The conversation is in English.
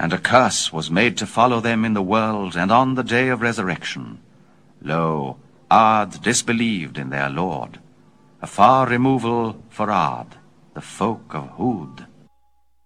And a curse was made to follow them in the world, and on the day of resurrection. Lo, Ard disbelieved in their Lord. A far removal for Ard, the folk of Hud.